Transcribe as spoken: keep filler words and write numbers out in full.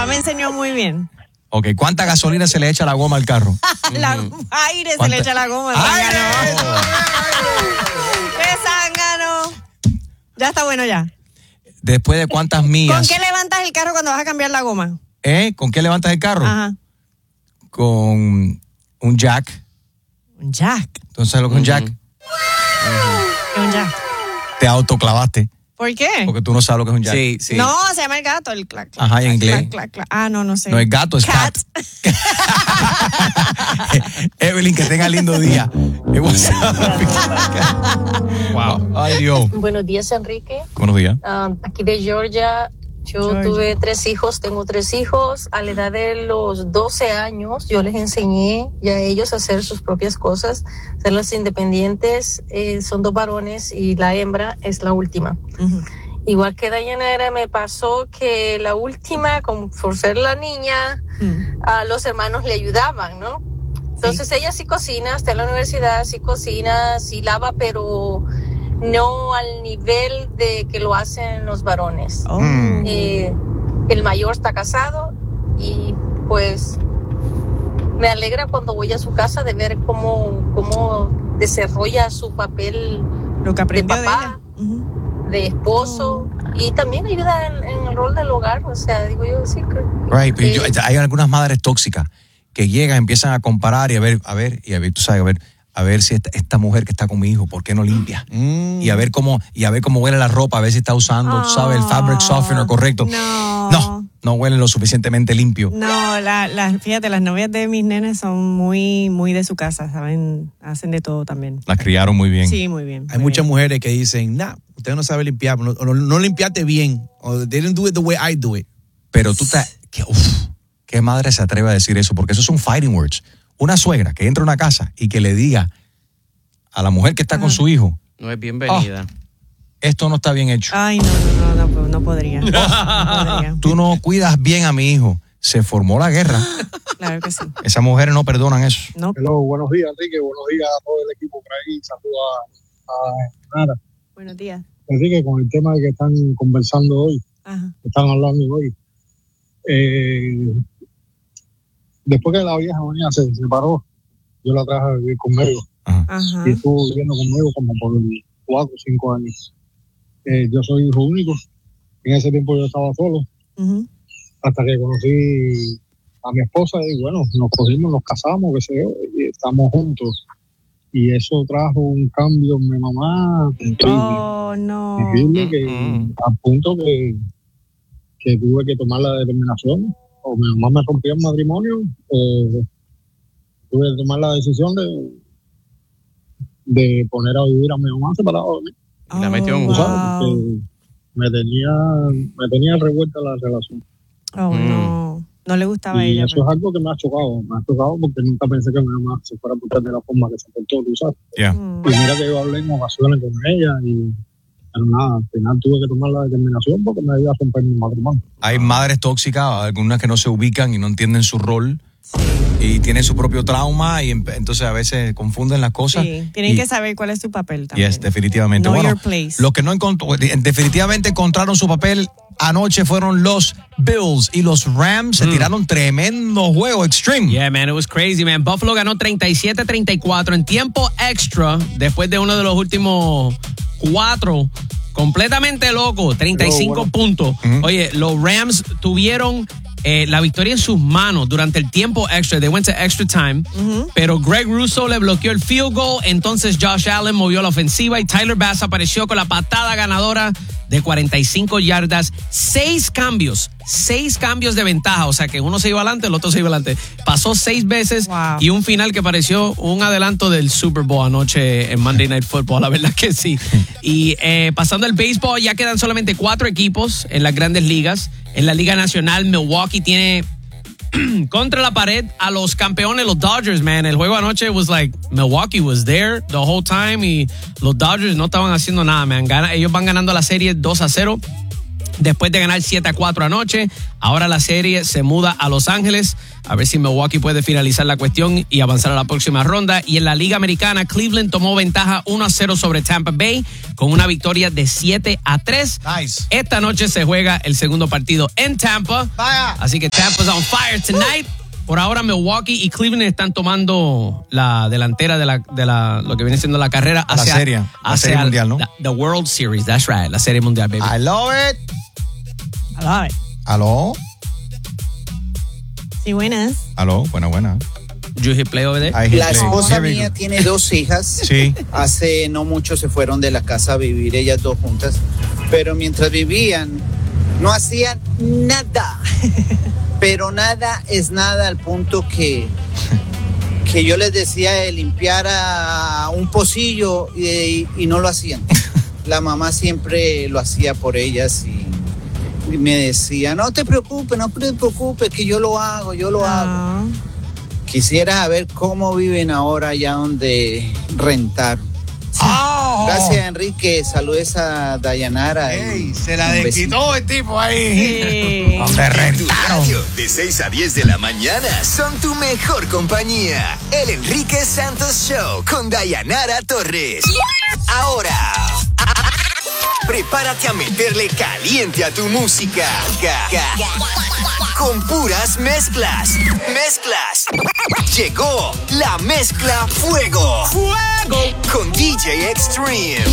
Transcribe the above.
papá me enseñó muy bien. Ok, ¿cuánta gasolina se le echa a la goma al carro? la, aire se le echa a la goma. ¡Aire! ¡Qué zángano! Ya está bueno ya. ¿Después de cuántas millas? ¿Con qué levantas el carro cuando vas a cambiar la goma? ¿Eh? ¿Con qué levantas el carro? Ajá. Con un jack. ¿Un jack? ¿Tú sabes lo que es un jack? ¿Qué es un jack? Te autoclavaste. ¿Por qué? Porque tú no sabes lo que es un jack. Sí, sí. No, se llama el gato, el clac, clac. Ajá, en inglés. Clac, clac, clac. Ah, no, no sé. No es gato, es cat. cat. Evelyn, que tenga lindo día. Wow. Ay, Dios. Buenos días, Enrique. Buenos días. Um, aquí de Georgia. Yo Georgia. tuve tres hijos, tengo tres hijos. A la edad de los doce años, yo les enseñé ya a ellos a hacer sus propias cosas, hacerlas independientes. Eh, son dos varones y la hembra es la última. Uh-huh. Igual que Dayanara, me pasó que la última, como por ser la niña, Uh-huh. a los hermanos le ayudaban, ¿no? Entonces sí. Ella sí cocina, está en la universidad, sí cocina, sí lava, pero no al nivel de que lo hacen los varones. Oh. Mm. Eh, el mayor está casado y pues me alegra cuando voy a su casa de ver cómo, cómo desarrolla su papel Lo que de aprendió de papá, ella. Uh-huh. de esposo, oh. y también ayuda en, en el rol del hogar. O sea, digo yo, sí creo. Right, pero eh, yo, hay algunas madres tóxicas que llegan, empiezan a comparar y a ver, a ver, y a ver, tú sabes, a ver, a ver si esta, esta mujer que está con mi hijo, ¿por qué no limpia? Mm. Y a ver cómo, y a ver cómo huele la ropa, a ver si está usando, oh, tú sabes, el fabric softener correcto. No. No, no huele lo suficientemente limpio. No, la, la, fíjate, las novias de mis nenes son muy, muy de su casa, ¿saben? Hacen de todo también. Las criaron muy bien. Sí, muy bien. Hay muy muchas bien. mujeres que dicen, nah, usted no sabe limpiar, no, no, no limpiaste bien, o they didn't do it the way I do it. Pero tú te, que, uf, ¿qué madre se atreve a decir eso? Porque eso son fighting words. Una suegra que entra a una casa y que le diga a la mujer que está Ajá. con su hijo, No es bienvenida. Oh, esto no está bien hecho. Ay, no, no, no, no, no podría. No podría. Tú no cuidas bien a mi hijo. Se formó la guerra. Claro que sí. Esas mujeres no perdonan eso. No. Hello, buenos días, Enrique. Buenos días a todo el equipo por ahí. Saludos a, a Nara. Buenos días. Enrique, con el tema que están conversando hoy, Ajá. que están hablando hoy, eh, después que la vieja venía se separó, yo la traje a vivir conmigo. Ajá. Ajá. Y estuvo viviendo conmigo como por cuatro o cinco años. Eh, yo soy hijo único. En ese tiempo yo estaba solo. Uh-huh. Hasta que conocí a mi esposa y bueno, nos cogimos, nos casamos, qué sé yo, y estamos juntos. Y eso trajo un cambio en mi mamá increíble. Oh, no. Increíble, que al punto que, que tuve que tomar la determinación. O mi mamá me rompió el matrimonio, o tuve que tomar la decisión de, de poner a vivir a mi mamá separado de mí. Y la metió en Oh, un ¿Sabes? wow. Porque me tenía, me tenía revuelta la relación. Oh, Mm. no. No le gustaba a Y ella. eso es algo que me ha chocado, me ha chocado porque nunca pensé que mi mamá se fuera a portar de la forma que se portó, tú sabes. Yeah. Mm. Y mira que yo hablé en ocasiones con ella y pero nada, al final tuve que tomar la determinación porque me iba a romper mi matrimonio. Hay madres tóxicas, algunas que no se ubican y no entienden su rol y tienen su propio trauma y em- entonces a veces confunden las cosas. Sí, tienen y, que saber cuál es su papel también. Yes, definitivamente. Know Bueno, your place. los que no encontró, definitivamente encontraron su papel anoche fueron los Bills y los Rams. Se tiraron tremendo juego, extreme. Yeah, man, it was crazy, man. Buffalo ganó treinta y siete a treinta y cuatro en tiempo extra después de uno de los últimos cuatro. Completamente loco, treinta y cinco Pero, bueno. puntos. Ujú. Oye, los Rams tuvieron eh, la victoria en sus manos durante el tiempo extra. They went to extra time. Pero Greg Russo le bloqueó el field goal. Entonces Josh Allen movió la ofensiva y Tyler Bass apareció con la patada ganadora de cuarenta y cinco yardas. Seis cambios. Seis cambios de ventaja. O sea que uno se iba adelante, el otro se iba adelante. Pasó seis veces Wow. y un final que pareció un adelanto del Super Bowl anoche en Monday Night Football. La verdad que sí. Y eh, pasando al béisbol, ya quedan solamente cuatro equipos en las grandes ligas. En la Liga Nacional, Milwaukee tiene contra la pared a los campeones, los Dodgers, man. El juego anoche was like, Milwaukee was there the whole time y los Dodgers no estaban haciendo nada, man. Gana, ellos van ganando la serie dos a cero. Después de ganar siete a cuatro anoche, ahora la serie se muda a Los Ángeles. A ver si Milwaukee puede finalizar la cuestión y avanzar a la próxima ronda. Y en la Liga Americana, Cleveland tomó ventaja uno a cero sobre Tampa Bay con una victoria de siete a tres. Nice. Esta noche se juega el segundo partido en Tampa. Vaya. Así que Tampa's on fire tonight. Por ahora, Milwaukee y Cleveland están tomando la delantera de la, de la lo que viene siendo la carrera La hacia serie, la hacia serie mundial, ¿no? la- the World Series, that's right, la serie mundial, baby. I love it. I love it. Aló. Sí, buenas. Aló. Buena, buena. You hit play over there? I hit La play. esposa Here we mía go. tiene dos hijas. Sí. Hace no mucho se fueron de la casa a vivir ellas dos juntas, pero mientras vivían no hacían nada. Pero nada es nada al punto que, que yo les decía de limpiar a un pocillo y, y no lo hacían. La mamá siempre lo hacía por ellas y, y me decía, no te preocupes, no te preocupes, que yo lo hago, yo lo hago. Ah. Quisiera saber cómo viven ahora allá donde rentaron. Oh. Gracias, Enrique. Saludes a Dayanara. y Ey, se la un besito. desquitó el tipo ahí. Sí. Donde Tu rentaron. radio, de seis a diez de la mañana, son tu mejor compañía. El Enrique Santos Show con Dayanara Torres. Ahora, prepárate a meterle caliente a tu música. Con puras mezclas. Mezclas. Llegó la mezcla Fuego. Fuego. Con D J Extreme.